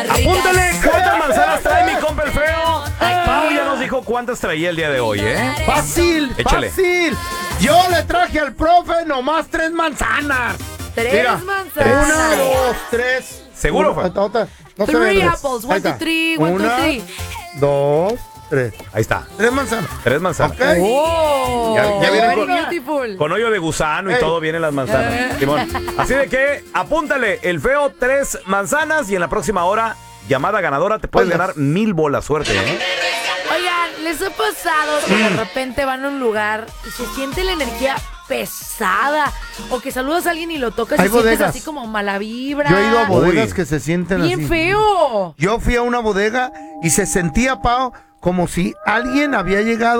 Apúntale cuántas manzanas trae mi compa el feo. Pau ya nos dijo cuántas traía el día de hoy, ¿eh? Fácil, Échale. fácil. Yo le traje al profe nomás 3 manzanas. Tres manzanas. 1, 2, 3. ¿Seguro, Fab? Otra. No se Three ve. apples. Ahí 1, 2, está. 3. 1, 2, 3. 2, 3. Ahí está. 3 manzanas. 3 manzanas. Ok. Oh, Ya vienen very con- beautiful. Con hoyo de gusano y todo vienen las manzanas. Simón. Así de que apúntale el feo 3 manzanas y en la próxima hora, llamada ganadora, te puedes ganar 1000 bolas. Suerte, ¿eh? Oigan, ¿les ha pasado que de repente van a un lugar y se siente la energía pesada? O que saludas a alguien y lo tocas y Hay sientes bodegas. así como mala vibra. Yo he ido a bodegas Uy. que se sienten Bien así. feo. Yo fui a una bodega y se sentía, Pao, como si alguien había llegado